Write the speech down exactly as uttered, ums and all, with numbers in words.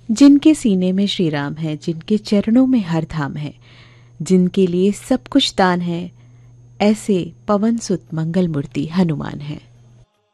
जिनके सीने में श्री राम है, जिनके चरणों में हर धाम है, जिनके लिए सब कुछ दान है, ऐसे पवन सुत मंगल मूर्ति हनुमान है।